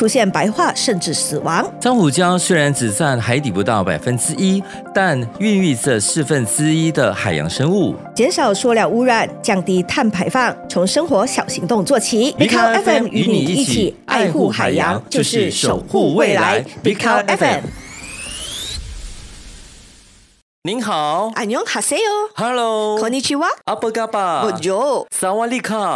出现白化甚至死亡。 珊瑚礁虽然只占海底不到1%，但孕育着1/4的海洋生物。 减少塑料污染，降低碳排放，从生活小行动做起。Big Cow FM 与你一起爱护海洋，就是守护未来。Big Cow FM。 您好， 안녕하세요。 Hello， konnichiwa， 阿波嘎巴， Bonjour， 萨瓦利卡。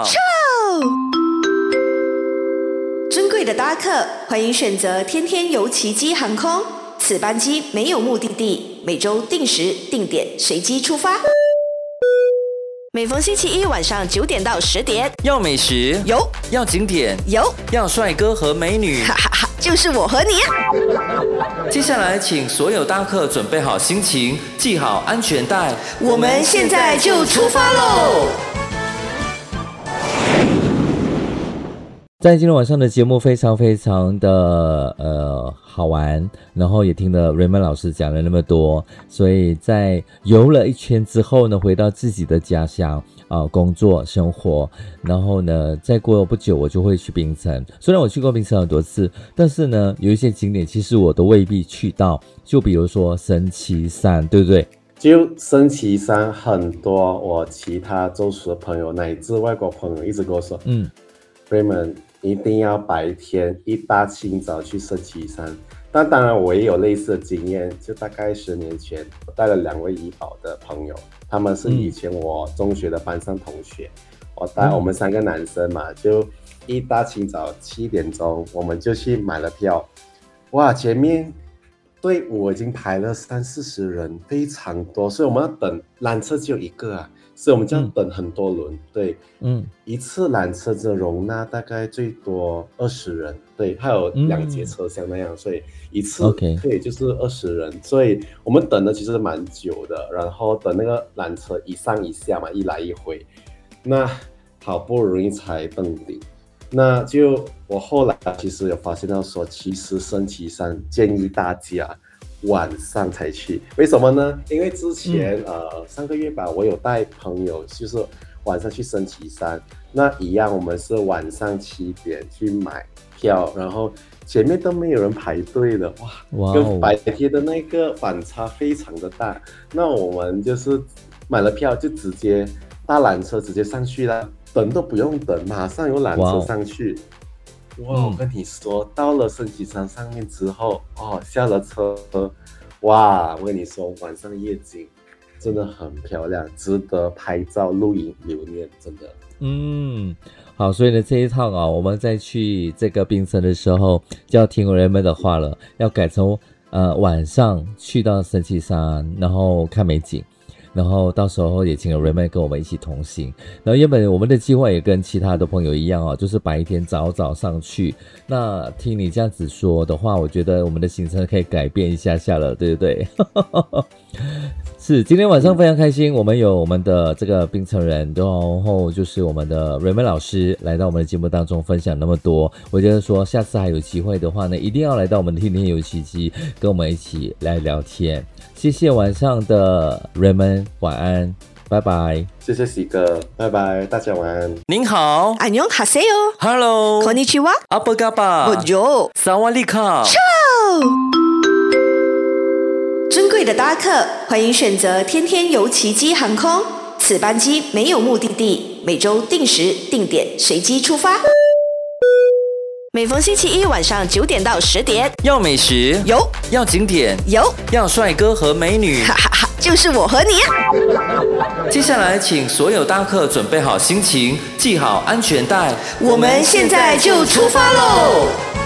尊贵的搭客，欢迎选择天天游奇迹航空。此班机没有目的地，每周定时定点随机出发。每逢星期一晚上9点到10点， 要美食有， 要景点有， 要帅哥和美女， 哈哈哈，就是我和你。 接下来请所有搭客准备好心情，系好安全带， 我们现在就出发喽！ 在今天晚上的节目非常非常的好玩，然后也听了 Raymond 老师讲了那么多，所以在游了一圈之后呢，回到自己的家乡工作生活，然后呢再过不久我就会去槟城。虽然我去过槟城很多次，但是呢有一些景点其实我都未必去到，就比如说升旗山，对不对？ 就升旗山很多我其他州属的朋友乃至外国朋友一直跟我说Raymond一定要白天一大清早去升旗山。但当然我也有类似的经验，就大概10年前我带了2位怡保的朋友，他们是以前我中学的班上同学，我带我们3个男生嘛，就一大清早7点钟我们就去买了票。哇，前面队伍已经排了30-40人，非常多，所以我们要等缆车只有一个啊，所以我们就要等很多轮。对，一次缆车只容纳大概最多20人，对，它有2节车厢那样，所以一次可以就是20人，所以我们等的其实蛮久的，然后等那个缆车一上一下嘛，一来一回，那好不容易才登顶。那就我后来其实有发现到说，其实升旗山建议大家晚上才去，为什么呢？因为之前上个月吧，我有带朋友就是晚上去升旗山，那一样我们是晚上7点去买票，然后前面都没有人排队的，哇，跟白天的那个反差非常的大。那我们就是买了票就直接搭缆车直接上去了，等都不用等，马上有缆车上去。哇，我跟你说，到了升旗山上面之后，下了车，哇，我跟你说，晚上夜景真的很漂亮，值得拍照、录影、留念，真的。 好，所以呢，这一趟我们再去这个槟城的时候，就要听 Raymond 的话了，要改成晚上去到升旗山，然后看美景。然后到时候也请了 Raymond 跟我们一起同行。然后原本我们的计划也跟其他的朋友一样就是白天早上去。那听你这样子说的话，我觉得我们的行程可以改变一下了，对不对？是，今天晚上非常开心，我们有我们的这个槟城人，然后就是我们的 Raymond 老师来到我们的节目当中分享那么多。我觉得说下次还有机会的话呢，一定要来到我们的天天游奇迹，跟我们一起来聊天。谢谢晚上的 Raymond， 晚安，拜拜。 谢谢喜哥，拜拜，大家晚安。 您好， 안녕하세요。 Hello， konnichiwa， 阿波嘎巴， Bonjour， 萨瓦利卡。 尊贵的搭客，欢迎选择天天游奇迹航空。此班机没有目的地，每周定时定点随机出发。每逢星期一晚上9点到10点， 要美食有， 要景点有， 要帅哥和美女， 哈哈哈，就是我和你。 接下来请所有搭客准备好心情，系好安全带， 我们现在就出发喽！